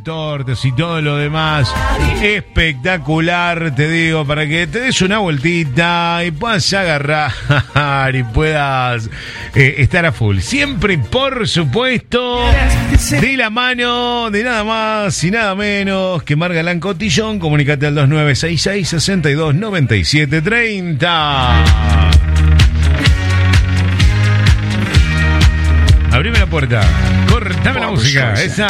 tortas y todo lo demás. Espectacular, te digo, para que te des una vueltita y puedas agarrar y puedas estar a full. Siempre, por supuesto, de la mano de nada más y nada menos que Margalán Cotillón. Comunicate al 2966-629730. Abrime la puerta, cortame la música, esa.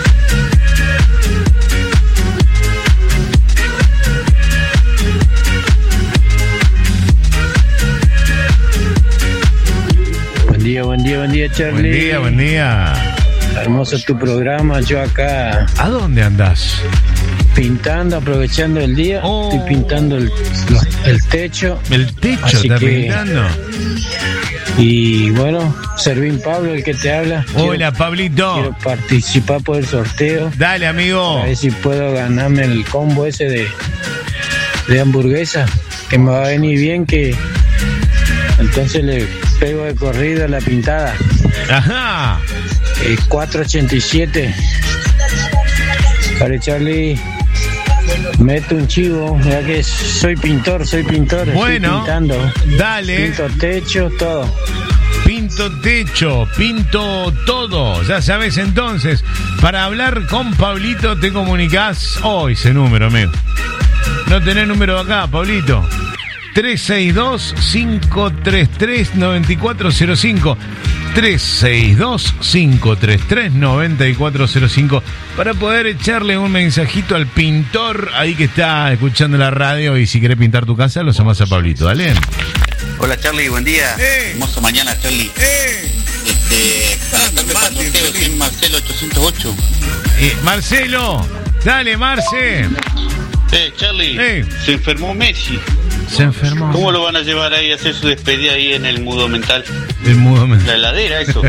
Buen día, Charlie. Buen día. Hermoso tu programa, yo acá. ¿A dónde andás? Pintando, aprovechando el día. Estoy pintando el techo. ¿El techo así está que, pintando? Y bueno, Servín Pablo, el que te habla. Hola, Pablito. Quiero participar por el sorteo. Dale, amigo. A ver si puedo ganarme el combo ese de hamburguesa, que me va a venir bien, que entonces le pego de corrido a la pintada. Ajá. 4.87. Vale, Charlie, meto un chivo, ya que soy pintor. Bueno, estoy pintando. Dale. Pinto techo, todo. Pinto techo, pinto todo. Ya sabes, entonces, para hablar con Pablito te comunicás hoy ese número, amigo. No tenés número acá, Pablito. 362-533-9405. 362-533-9405 para poder echarle un mensajito al pintor ahí que está escuchando la radio, y si querés pintar tu casa lo llamás a Pablito, ¿dale? Hola, Charlie, buen día. Hermosa mañana, Charlie. Para darme para sorteo, soy Marcelo 808. Marcelo, dale, Marce. Charlie, se enfermó Messi. Se enfermó. ¿Cómo lo van a llevar ahí a hacer su despedida ahí en el mudo mental? El mudo mental. La heladera, eso.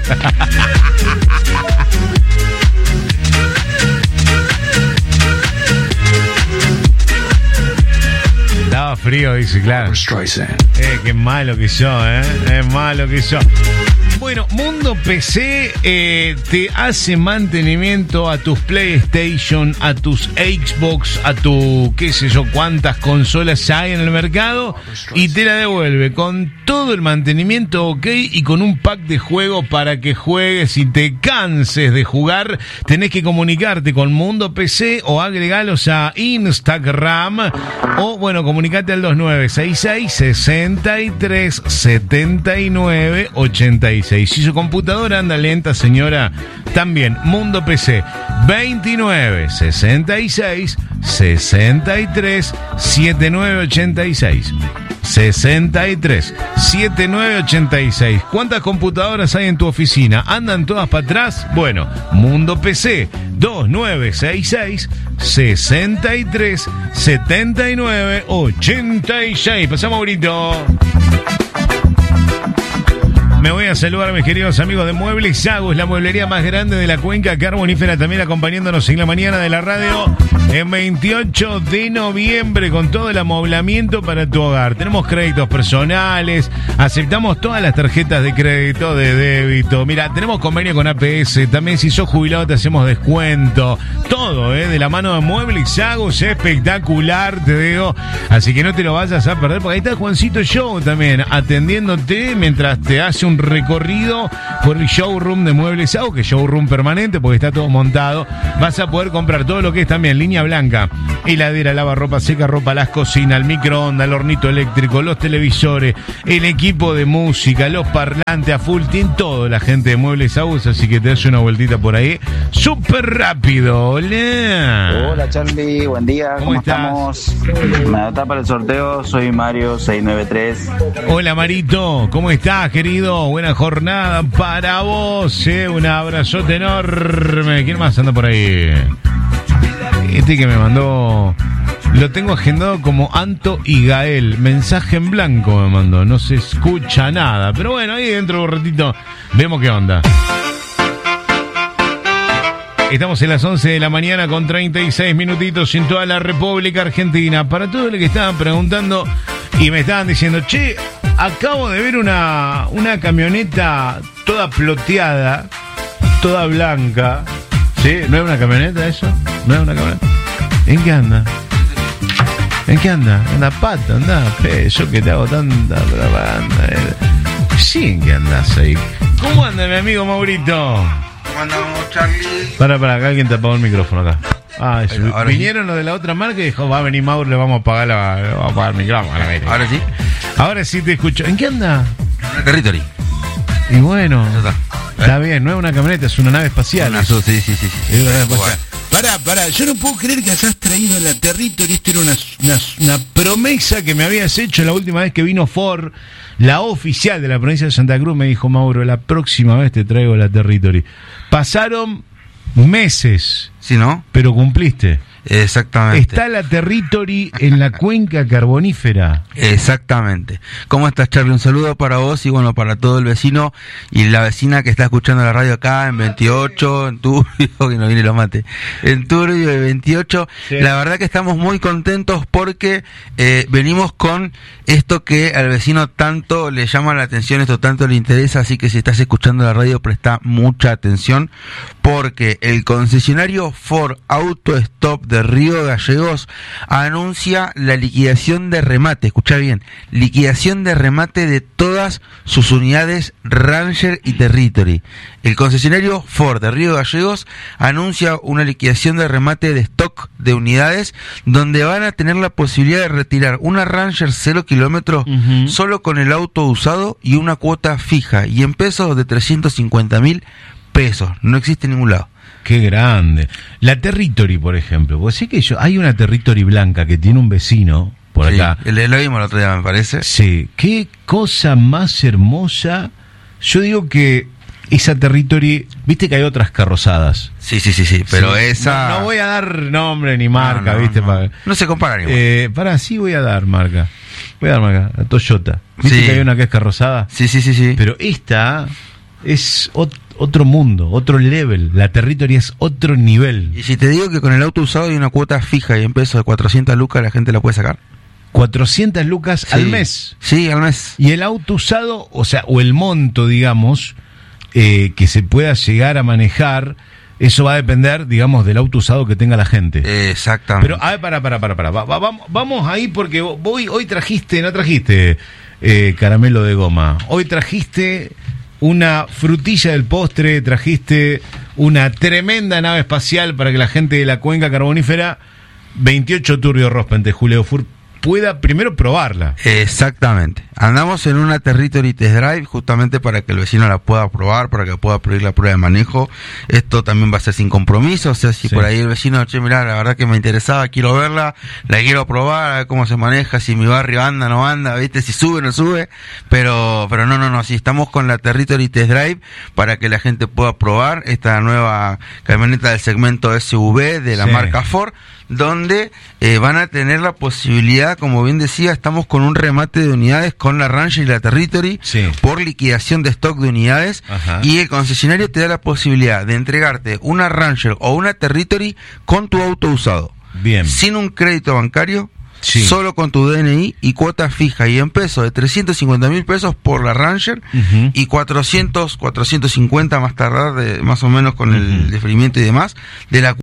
Estaba frío, dice, claro. Qué malo que yo, es malo que yo. Bueno, Mundo PC te hace mantenimiento a tus PlayStation, a tus Xbox, a tu qué sé yo cuántas consolas hay en el mercado, y te la devuelve con todo el mantenimiento ok y con un pack de juego para que juegues y te canses de jugar. Tenés que comunicarte con Mundo PC o agregalos a Instagram, o bueno, comunicate al 2966-6379-86. Si su computadora anda lenta, señora, también Mundo PC 2966-637986. 63-7986. ¿Cuántas computadoras hay en tu oficina? ¿Andan todas para atrás? Bueno, Mundo PC 2966-63-7986. Pasamos, Brito. Me voy a saludar a mis queridos amigos de Muebles Agus, la mueblería más grande de la cuenca carbonífera, también acompañándonos en la mañana de la radio en 28 de noviembre con todo el amoblamiento para tu hogar. Tenemos créditos personales, aceptamos todas las tarjetas de crédito, de débito. Mira, tenemos convenio con APS, también si sos jubilado te hacemos descuento. Todo, de la mano de Muebles Agus, espectacular, te digo. Así que no te lo vayas a perder, porque ahí está Juancito Show también atendiéndote mientras te hace un recorrido por el showroom de Muebles Agus, que es showroom permanente porque está todo montado. Vas a poder comprar todo lo que es también línea blanca, heladera, lavarropa seca, ropa, las cocinas, el microondas, el hornito eléctrico, los televisores, el equipo de música, los parlantes a full, tiene todo la gente de Muebles Agus, así que te das una vueltita por ahí súper rápido. Hola, Charlie, buen día. ¿Cómo estamos? Me anotá para el sorteo, soy Mario 693. Hola, Marito, ¿cómo estás, querido? Buena jornada para vos, un abrazote enorme. ¿Quién más anda por ahí? Este que me mandó, lo tengo agendado como Anto y Gael, mensaje en blanco me mandó, no se escucha nada, pero bueno, ahí dentro de un ratito vemos qué onda. Estamos en las 11 de la mañana con 36 minutitos en toda la República Argentina. Para todos los que estaban preguntando y me estaban diciendo, che, acabo de ver una camioneta toda ploteada, toda blanca, ¿Sí? ¿No es una camioneta eso? ¿No es una camioneta? ¿En qué anda? ¿En qué anda? Anda pata, anda, yo que te hago tanta propaganda. Sí, ¿en qué andas ahí? ¿Cómo anda mi amigo Maurito? ¿Cómo andamos, Charlie? Para, acá alguien te apagó el micrófono acá. Ah, eso. Vinieron los de la otra marca y dijo, va a venir Mauro, le vamos a apagar el micrófono. Ahora sí. Ahora sí te escucho. ¿En qué anda? Una Territory. Y bueno, está bien, no es una camioneta, es una nave espacial. Sí. Es una nave espacial. Pará, yo no puedo creer que hayas traído la Territory. Esto era una promesa que me habías hecho la última vez que vino Ford, la oficial de la provincia de Santa Cruz. Me dijo, Mauro, la próxima vez te traigo la Territory. Pasaron meses, ¿sí, no? Pero cumpliste. Exactamente. Está la Territory en la cuenca carbonífera. Exactamente. ¿Cómo estás, Charlie? Un saludo para vos y bueno, para todo el vecino y la vecina que está escuchando la radio acá en 28, en Turbio, que no viene los mate, en Turbio de 28. Sí. La verdad que estamos muy contentos porque venimos con esto que al vecino tanto le llama la atención, esto tanto le interesa, así que si estás escuchando la radio presta mucha atención porque el concesionario Ford Auto Stop de Río Gallegos anuncia la liquidación de remate, escucha bien, liquidación de remate de todas sus unidades Ranger y Territory. El concesionario Ford de Río Gallegos anuncia una liquidación de remate de stock de unidades donde van a tener la posibilidad de retirar una Ranger 0 kilómetros solo con el auto usado y una cuota fija y en pesos de 350.000 pesos, no existe en ningún lado. Qué grande. La Territory, por ejemplo, porque sé que hay una Territory blanca que tiene un vecino por acá. Lo vimos el otro día, me parece. Sí, qué cosa más hermosa. Yo digo que esa Territory, viste que hay otras carrozadas. Sí, pero sí, esa... No voy a dar nombre ni marca, viste. No se compara ni sí voy a dar marca. La Toyota. ¿Viste que hay una que es carrozada? Sí. Pero esta es otro mundo, otro level. La Territory es otro nivel. Y si te digo que con el auto usado hay una cuota fija y en pesos de 400 lucas, ¿la gente la puede sacar? 400 lucas al mes. Sí, al mes. Y el auto usado, o el monto, digamos, que se pueda llegar a manejar, eso va a depender, digamos, del auto usado que tenga la gente. Exactamente. Pero, a ver, para. Vamos ahí porque hoy no trajiste caramelo de goma. Hoy trajiste una frutilla del postre, trajiste una tremenda nave espacial para que la gente de la cuenca carbonífera 28 Turbio Rospente, Julio Fur, pueda primero probarla. Exactamente. Andamos en una Territory Test Drive justamente para que el vecino la pueda probar, para que pueda pedir la prueba de manejo. Esto también va a ser sin compromiso, o sea, si por ahí el vecino, mirá, la verdad que me interesaba, quiero verla, la quiero probar, a ver cómo se maneja, si mi barrio anda, no anda, viste, si sube, no sube, pero no, si estamos con la Territory Test Drive para que la gente pueda probar esta nueva camioneta del segmento SUV de la marca Ford, donde van a tener la posibilidad, como bien decía, estamos con un remate de unidades con la Ranger y la Territory por liquidación de stock de unidades. Y el concesionario te da la posibilidad de entregarte una Ranger o una Territory con tu auto usado. Bien. Sin un crédito bancario, solo con tu DNI y cuota fija y en pesos de 350.000 pesos por la Ranger y 450 más tardar, más o menos con el diferimiento y demás, de la